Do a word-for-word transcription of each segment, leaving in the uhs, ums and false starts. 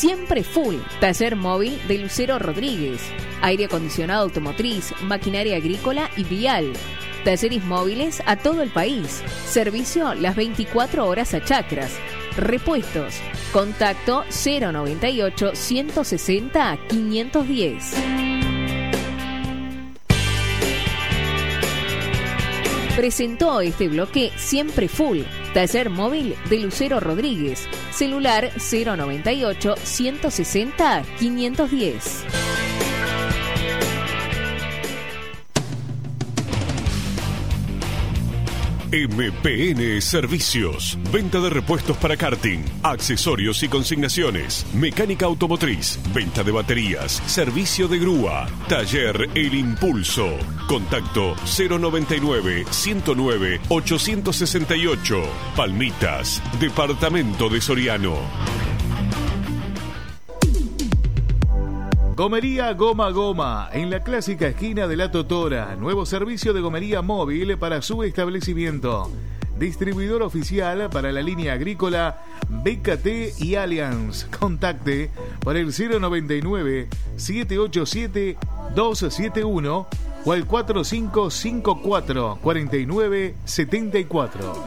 Siempre Full, taller móvil de Lucero Rodríguez. Aire acondicionado automotriz, maquinaria agrícola y vial. Talleres móviles a todo el país. Servicio las veinticuatro horas a Chacras. Repuestos. Contacto cero noventa y ocho, ciento sesenta, quinientos diez. Presentó este bloque Siempre Full, taller móvil de Lucero Rodríguez. Celular cero noventa y ocho, ciento sesenta, quinientos diez. M P N Servicios. Venta de repuestos para karting, accesorios y consignaciones, mecánica automotriz, venta de baterías, servicio de grúa, taller El Impulso. Contacto cero noventa y nueve, ciento nueve, ochocientos sesenta y ocho. Palmitas, departamento de Soriano. Gomería Goma Goma, en la clásica esquina de La Totora. Nuevo servicio de gomería móvil para su establecimiento. Distribuidor oficial para la línea agrícola B K T y Allianz. Contacte por el cero noventa y nueve, siete ocho siete, dos siete uno o al cuatro cinco cinco cuatro, cuatro nueve siete cuatro.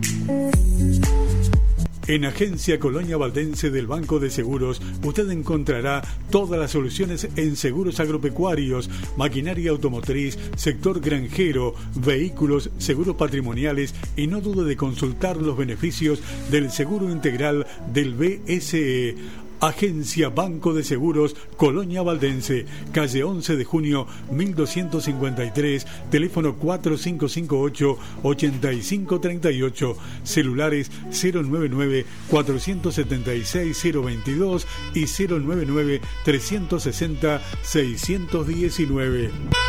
En Agencia Colonia Valdense del Banco de Seguros, usted encontrará todas las soluciones en seguros agropecuarios, maquinaria automotriz, sector granjero, vehículos, seguros patrimoniales y no dude de consultar los beneficios del seguro integral del B S E. Agencia Banco de Seguros Colonia Valdense, calle once de junio mil doscientos cincuenta y tres, teléfono cuatro cinco cinco ocho, ocho cinco tres ocho, celulares cero nueve nueve, cuatro siete seis, cero veintidós y cero nueve nueve, tres seis cero, seis uno nueve.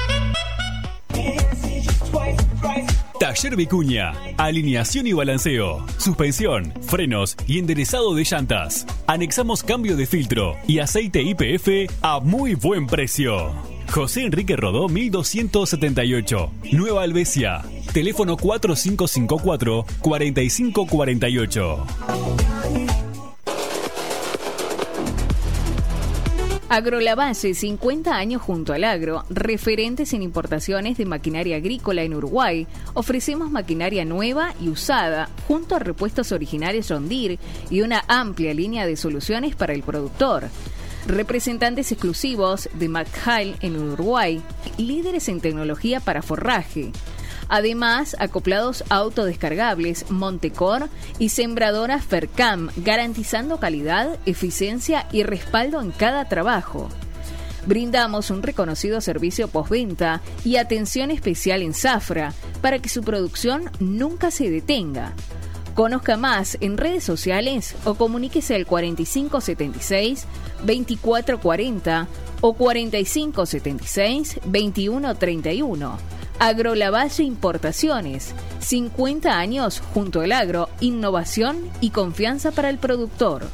Taller Vicuña, alineación y balanceo, suspensión, frenos y enderezado de llantas. Anexamos cambio de filtro y aceite Y P F a muy buen precio. José Enrique Rodó mil doscientos setenta y ocho, Nueva Alvesia. Teléfono cuatro cinco cinco cuatro, cuatro cinco cuatro ocho. Agrolavalle, cincuenta años junto al agro, referentes en importaciones de maquinaria agrícola en Uruguay. Ofrecemos maquinaria nueva y usada, junto a repuestos originales John Deere y una amplia línea de soluciones para el productor. Representantes exclusivos de McHale en Uruguay, líderes en tecnología para forraje. Además, acoplados autodescargables Montecor y sembradoras Fercam, garantizando calidad, eficiencia y respaldo en cada trabajo. Brindamos un reconocido servicio postventa y atención especial en zafra para que su producción nunca se detenga. Conozca más en redes sociales o comuníquese al cuarenta y cinco setenta y seis, veinticuatro cuarenta o cuarenta y cinco setenta y seis, veintiuno treinta y uno. Agrolavalle Importaciones, cincuenta años junto al agro, innovación y confianza para el productor.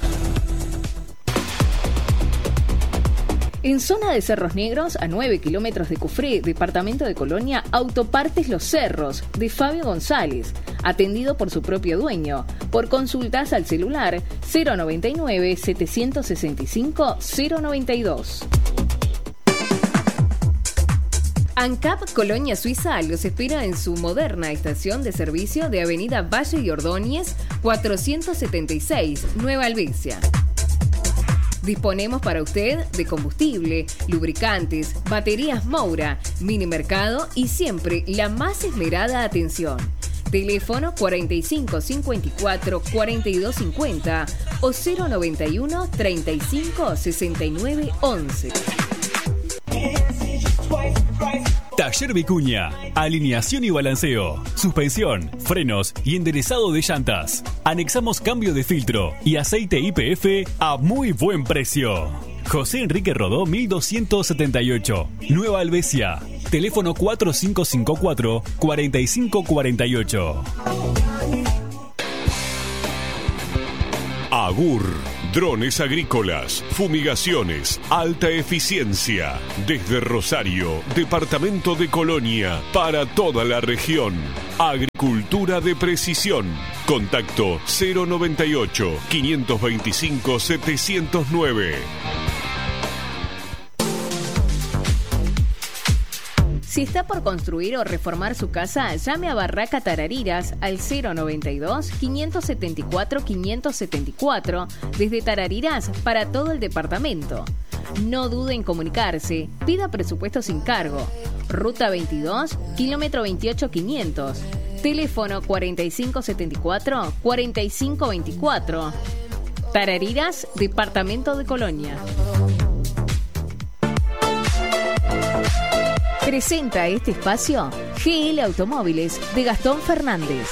En zona de Cerros Negros, a nueve kilómetros de Cufré, departamento de Colonia, Autopartes Los Cerros, de Fabio González, atendido por su propio dueño. Por consultas al celular cero noventa y nueve, setecientos sesenta y cinco, cero noventa y dos. ANCAP Colonia Suiza los espera en su moderna estación de servicio de Avenida Valle y Ordóñez, cuatrocientos setenta y seis, Nueva Alvesia. Disponemos para usted de combustible, lubricantes, baterías Moura, mini mercado y siempre la más esmerada atención. Teléfono cuarenta y cinco cincuenta y cuatro, cuarenta y dos cincuenta o cero noventa y uno, treinta y cinco, sesenta y nueve, once. Taller Vicuña, alineación y balanceo, suspensión, frenos y enderezado de llantas. Anexamos cambio de filtro y aceite Y P F a muy buen precio. José Enrique Rodó mil doscientos setenta y ocho, Nueva Alvesia. Teléfono cuatro cinco cinco cuatro, cuatro cinco cuatro ocho. Agur, Drones agrícolas, fumigaciones, alta eficiencia. Desde Rosario, departamento de Colonia, para toda la región. Agricultura de precisión. Contacto cero noventa y ocho, quinientos veinticinco, setecientos nueve. Si está por construir o reformar su casa, llame a Barraca Tarariras al cero noventa y dos, quinientos setenta y cuatro, quinientos setenta y cuatro desde Tarariras para todo el departamento. No dude en comunicarse, pida presupuesto sin cargo. Ruta veintidós, kilómetro veintiocho quinientos. Teléfono cuarenta y cinco setenta y cuatro, cuarenta y cinco veinticuatro. Tarariras, departamento de Colonia. Presenta este espacio G L Automóviles de Gastón Fernández.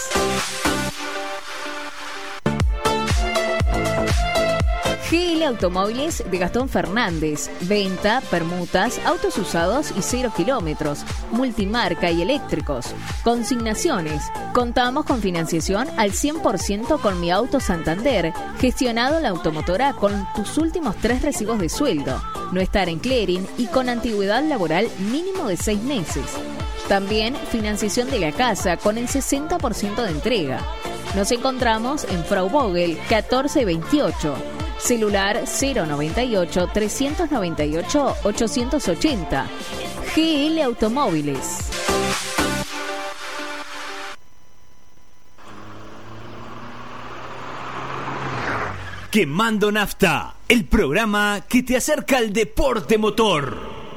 G L Automóviles de Gastón Fernández. Venta, permutas, autos usados y cero kilómetros, multimarca y eléctricos. Consignaciones. Contamos con financiación al cien por ciento con Mi Auto Santander, gestionado la automotora con tus últimos tres recibos de sueldo, no estar en clearing y con antigüedad laboral mínimo de seis meses. También financiación de la casa con el sesenta por ciento de entrega. Nos encontramos en Frau Vogel catorce veintiocho. Celular cero noventa y ocho, trescientos noventa y ocho, ochocientos ochenta. G L Automóviles. Quemando Nafta, el programa que te acerca al deporte motor.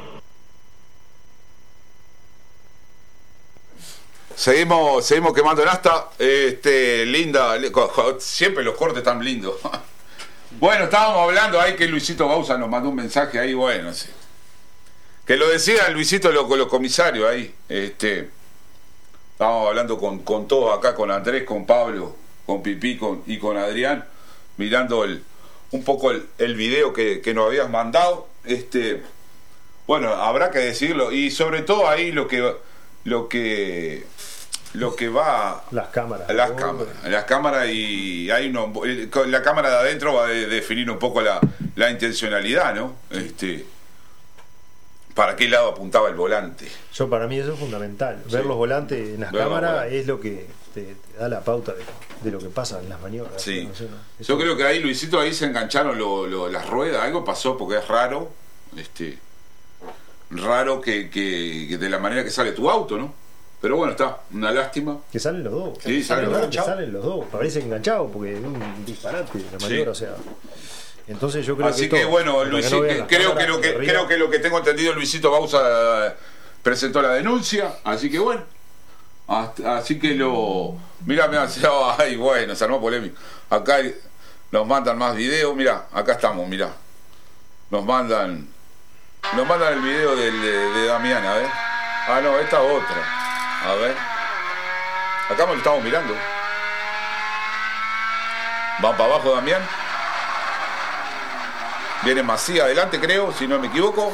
Seguimos, seguimos quemando nafta. Este, linda, siempre los cortes tan lindos. Bueno, estábamos hablando ahí que Luisito Bausa nos mandó un mensaje ahí, bueno, sí. Que lo decía Luisito los, los comisarios ahí. Este, estábamos hablando con, con todos acá, con Andrés, con Pablo, con Pipí con, y con Adrián, mirando el, un poco el, el video que, que nos habías mandado. Este, bueno, habrá que decirlo, y sobre todo ahí lo que lo que lo que va las cámaras las cámaras las cámaras y hay uno, la cámara de adentro va a definir un poco la, la intencionalidad, ¿no? Este, para qué lado apuntaba el volante. Yo para mí eso es fundamental, sí. Ver los volantes en las Ver cámaras es lo que te, te da la pauta de, de lo que pasa en las maniobras. Sí. No sé, no. Yo creo que ahí Luisito ahí se engancharon lo, lo, las ruedas, algo pasó porque es raro, este raro que, que, que de la manera que sale tu auto, ¿no? Pero bueno, está, una lástima. Que salen los dos. Sí, salen, los, que salen los dos. Parece enganchado porque es un disparate la maniobra, sí. O sea. Entonces yo creo Así que, que todo, bueno, Luisito, que, creo que lo que arriba. creo que lo que tengo entendido, Luisito Bausa presentó la denuncia, así que bueno. Así que lo mirá, mirá, ay, bueno, se armó polémico. Acá nos mandan más videos, mirá, acá estamos, mirá. Nos mandan Nos mandan el video del, de, de Damián, a ver. Ah, no, esta otra. A ver. Acá me lo estamos mirando. Va para abajo Damián. Viene Macías adelante, creo, si no me equivoco.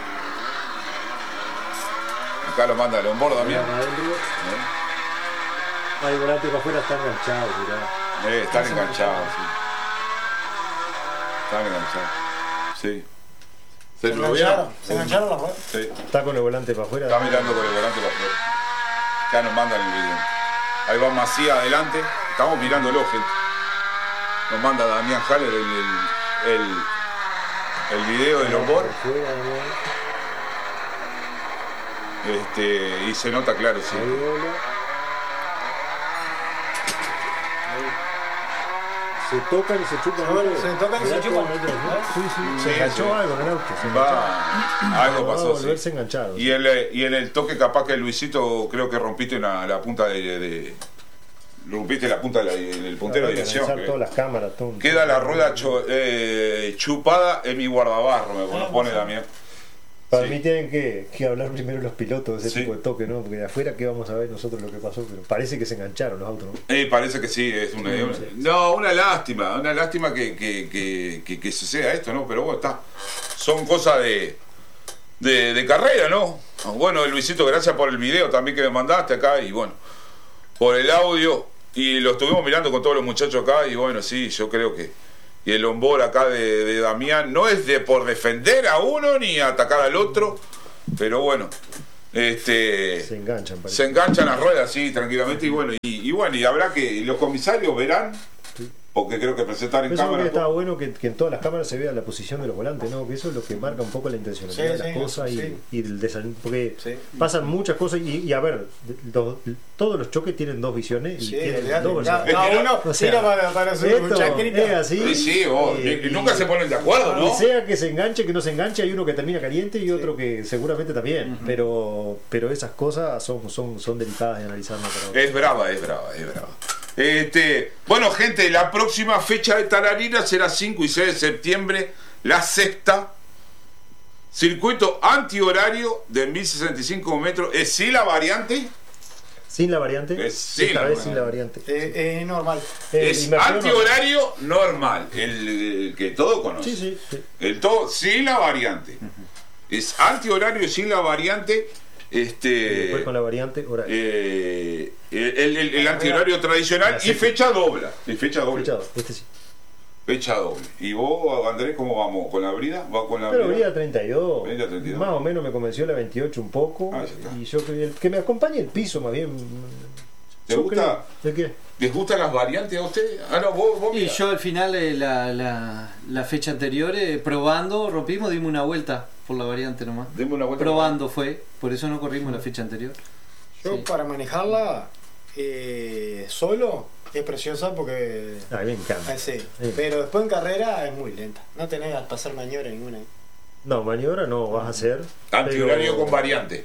Acá lo manda el onboard Damián. ¿Eh? Ahí volante para afuera está enganchado, mirá. Eh, están enganchados, sí. Están enganchados. Sí. ¿Se, ¿Se engancharon? ¿Se engancharon las ruedas? Sí. Está con el volante para afuera. Está mirando con el volante para afuera. Ya nos mandan el video. Ahí va Macías adelante. Estamos mirándolo, gente. Nos manda Damián Haller el, el, el, el video del onboard. Este, y se nota claro, sí. Se tocan y se chupan. Se tocan y se chupan. Sí, sí. Se enganchó sí. algo en el auto. Va, algo pasó. Sí. Sí. Enganchado. Y, el, y en el toque capaz que Luisito creo que rompiste una, la punta de, de rompiste la punta del puntero de dirección. Todas las cámaras, todo. Queda la rueda cho, eh, chupada en mi guardabarro, me ah, pone Damián. Para sí. mí tienen que, que hablar primero los pilotos de ese sí. tipo de toque, ¿no? Porque de afuera que vamos a ver nosotros lo que pasó, pero parece que se engancharon los autos, ¿no? Eh, parece que sí, es una, sí, una sí. no, una lástima, una lástima que, que, que, que, que suceda esto, ¿no? Pero bueno, está, son cosas de, de, de carrera, ¿no? Bueno, Luisito, gracias por el video también que me mandaste acá y bueno, por el audio y lo estuvimos mirando con todos los muchachos acá y bueno, sí, yo creo que, y el onboard acá de, de Damián no es de por defender a uno ni atacar al otro, pero bueno, este se enganchan, parece. se enganchan las ruedas así tranquilamente, y bueno, y, y bueno, y habrá que, los comisarios verán, porque creo que presentar en Eso cámara. que estaba bueno que, que en todas las cámaras se vea la posición de los volantes, ¿no? Que eso es lo que marca un poco la intencionalidad Sí, de las sí, cosas y, sí. y el desan... porque Sí. pasan muchas cosas y, y a ver, los- todos los choques tienen dos visiones y Sí, tienen olvidate. dos Cada- versiones. cada uno O sea, tira para, para su esto chacrita. es así. Sí, sí, vos, eh, y- y nunca se ponen de acuerdo, ¿no? Y sea que se enganche, que no se enganche, hay uno que termina caliente y otro que seguramente también. Ujú. Pero pero esas cosas son, son, son delicadas de analizar. ¿no? Pero- Es brava, es brava, es brava. Este, bueno, gente, la próxima fecha de Tararira será cinco y seis de septiembre, la sexta. Circuito antihorario de mil sesenta y cinco metros. ¿Es sí la variante? Sin la variante. Es sin esta la vez variante. sin la variante. Eh, Es normal. Eh, Es inversión antihorario normal, el, el que todo conoce. Sí, sí, sí. El todo sin la variante. Es antihorario sin la variante. Y Este. después con la variante horario. eh, el, el- el antihorario tradicional La y sexta. fecha dobla. Y fecha doble. Fechado, este sí. Fecha doble. ¿Y vos, Andrés, cómo vamos? ¿Con la brida? ¿Va con la Pero brida? brida treinta y dos. Brida treinta y dos. Más o menos me convenció la veintiocho un poco. Ah, ya está. Y yo que, que me acompañe el piso más bien. ¿Te Yo gusta? creo- ¿De qué? ¿Les gustan las variantes a ustedes? Ah, no, vos, vos Y mirá. yo al final, eh, la, la, la fecha anterior, eh, probando, rompimos, dimos una vuelta por la variante nomás. Deme una vuelta. Probando fue, por eso no corrimos la fecha anterior. Yo Sí. para manejarla eh, solo es preciosa porque... A mí me encanta. Ah, sí. Sí. Pero después en carrera es muy lenta. No tenés que pasar maniobra ninguna. No, maniobra no vas a hacer. Antihorario pero- con variante.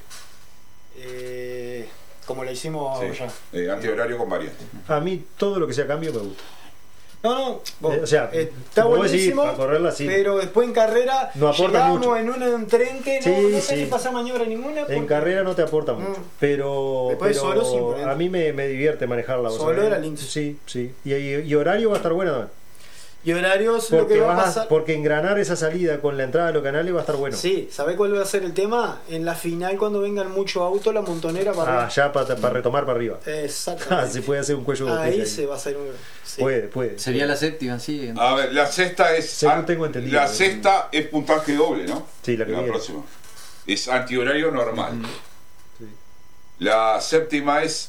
Eh, como lo hicimos Sí. ya. Eh, antihorario con variante. A mí todo lo que sea cambio me gusta. No, no. vos, Eh, o sea, eh, está como vos decís, buenísimo. para correrla sí. Pero después en carrera No aporta llegamos mucho. en un, en un tren que no, Sí, no tenés sí. que pasar maniobra ninguna. En porque carrera no te aporta mucho, Mm. pero, Después pero solo sí, por ejemplo. a mí me, me divierte manejarla. vos Solo sabés. era lindo. Sí, sí. Y, y- y horario va a estar buena también. Y horarios, lo Porque, que va a vas a- pasar. porque engranar esa salida con la entrada de los canales va a estar bueno. Sí, ¿sabés cuál va a ser el tema? En la final, cuando vengan muchos autos, la montonera para Ah, ya para, para retomar para arriba. Ah, Exactamente. se puede hacer un cuello de Ahí botella se va a hacer un. sí. Puede, puede. Sería la séptima, sí. A ver, la sexta es. Según an- tengo entendido. La sexta es puntaje doble, ¿no? Sí, la que la viene. próxima. Es antihorario normal. Sí. La séptima es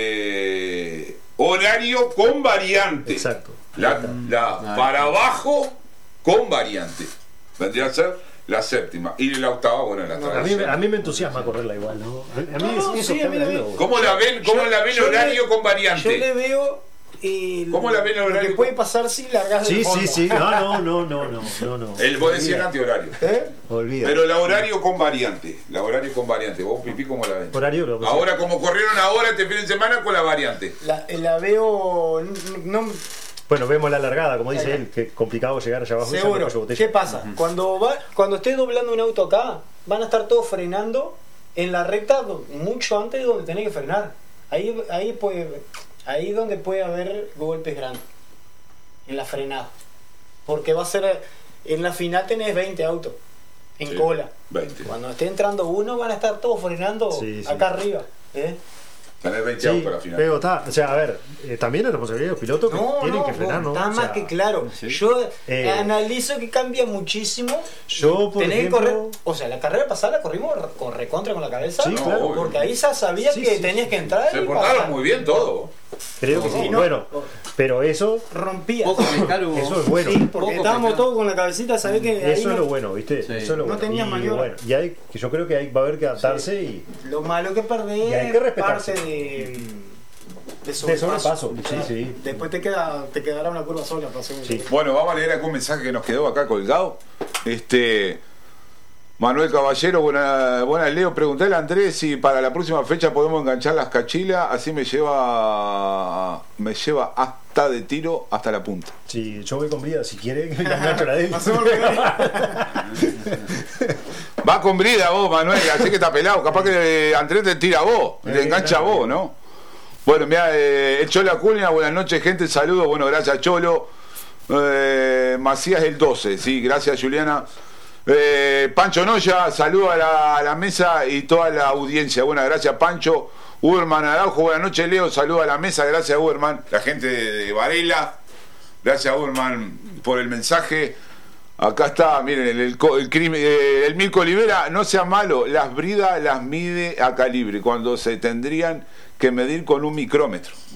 eh, horario con variante. Exacto. La, la Ah, para abajo con variante. Vendría a ser la séptima. Y la octava, bueno, la A mí, tradicional. a mí me entusiasma correrla igual, ¿no? A a mí No, es- eso sí, está a mí también. bueno. ¿Cómo la ven, cómo Yo- la ven yo horario le- con variante? Yo le veo. eh, ¿Cómo la ven el lo horario? que puede pasar si largas Sí, del fondo. sí, sí. No, no, no, no, no, no, no. El, vos decías Olvida, antihorario. ¿Eh? olvida. Pero la horario con variante. La horario con variante. Vos, Pipí, ¿cómo la ven? Horario, lo vamos a Ahora, como corrieron ahora este fin de semana con la variante. La, la veo. n- No, Bueno, vemos la largada, como dice Ahí. él, que complicado llegar allá abajo. y sacar seguro. cuello de botella. ¿Qué pasa? Cuando va, cuando estés doblando un auto acá, van a estar todos frenando en la recta do- mucho antes de donde tenés que frenar. Ahí, ahí puede, ahí donde puede haber golpes grandes. En la frenada. Porque va a ser. En la final tenés veinte autos. En Sí, cola. veinte. Cuando esté entrando uno, van a estar todos frenando Sí, sí. acá arriba. ¿eh? Tenés veinte Sí, autos a la final. pero está, o sea, a ver, eh, también es responsabilidad de los pilotos que No, tienen no, que frenar, ¿no? está O más sea, que claro. sí. Yo Eh, analizo que cambia muchísimo. Yo, por Tenés ejemplo, que correr. O sea, la carrera pasada la corrimos re- con recontra con la cabeza. Sí, No, claro. obvio. Porque ahí ya sabía Sí, que sí, tenías sí. que entrar. Se y portaron pasar. muy bien todo. creo que Sí, sí. no. Bueno, pero eso, Rompía. Poco pescar hubo. eso es bueno. Sí, porque Poco estábamos pescar. todos con la cabecita, sabés que ahí Eso no- es lo bueno, ¿viste? Sí. Eso es lo No bueno. tenía y maniobra. bueno, y hay, que yo creo que hay, va a haber que adaptarse y lo malo que perdés Y hay que es respetarse. parte de, de de sobrepaso. Sí, Claro. sí. Después te queda te quedará una curva sola para hacer un Sí. Bueno, vamos a leer algún mensaje que nos quedó acá colgado. Este. Manuel Caballero, buena, buena Leo, preguntale a Andrés si para la próxima fecha podemos enganchar las cachilas, así me lleva me lleva hasta de tiro hasta la punta. Si yo voy con brida, si quiere, que me engancho la de él. Hacemos lo que Va con brida vos, Manuel, así que está pelado. Capaz que Andrés te tira a vos, le Eh, engancha a claro. vos, ¿no? Bueno, mira, eh, el Cholo Acuña, buenas noches, gente, saludos, bueno, gracias, Cholo. Eh, Macías el doce, sí, gracias, Juliana. Eh, Pancho Noya, saludo a la, a la mesa y toda la audiencia. Buenas gracias, Pancho. Uberman Araujo, buenas noches, Leo, saludo a la mesa, gracias, Uberman. La gente de, de Varela. Gracias, Burman, por el mensaje. Acá está, miren, el, el, el, crimen, eh, el Mirko Olivera, no sea malo, las bridas las mide a calibre, cuando se tendrían que medir con un micrómetro.